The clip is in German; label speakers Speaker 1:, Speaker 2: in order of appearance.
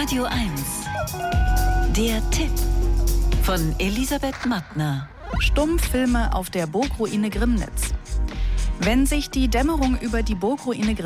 Speaker 1: Radio 1. Der Tipp von Elisabeth Mattner.
Speaker 2: Stummfilme auf der Burgruine Grimnitz. Wenn sich die Dämmerung über die Burgruine